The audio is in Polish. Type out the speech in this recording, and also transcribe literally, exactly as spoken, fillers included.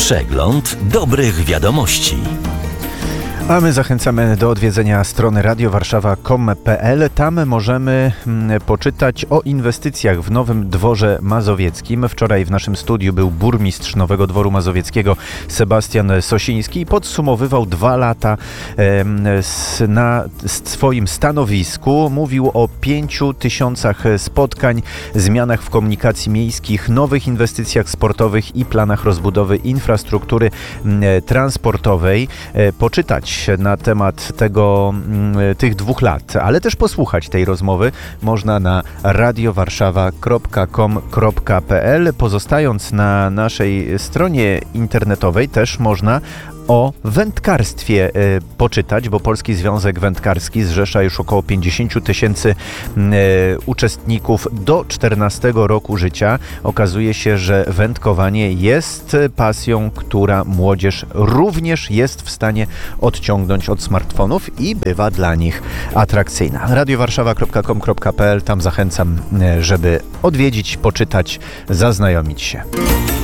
Przegląd dobrych wiadomości. A my zachęcamy do odwiedzenia strony radio warszawa kropka com kropka p l. Tam możemy poczytać o inwestycjach w Nowym Dworze Mazowieckim. Wczoraj w naszym studiu był burmistrz Nowego Dworu Mazowieckiego Sebastian Sosiński i podsumowywał dwa lata na swoim stanowisku. Mówił o pięciu tysiącach spotkań, zmianach w komunikacji miejskich, nowych inwestycjach sportowych i planach rozbudowy infrastruktury transportowej. Poczytać na temat tego, tych dwóch lat, ale też posłuchać tej rozmowy można na radio warszawa kropka com kropka p l. Pozostając na naszej stronie internetowej też można o wędkarstwie y, poczytać, bo Polski Związek Wędkarski zrzesza już około pięćdziesiąt tysięcy y, uczestników do czternastego roku życia. Okazuje się, że wędkowanie jest pasją, która młodzież również jest w stanie odciągnąć od smartfonów i bywa dla nich atrakcyjna. radio warszawa kropka com kropka p l, tam zachęcam, y, żeby odwiedzić, poczytać, zaznajomić się.